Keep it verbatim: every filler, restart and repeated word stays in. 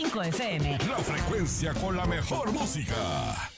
cinco F M. La frecuencia con la mejor música.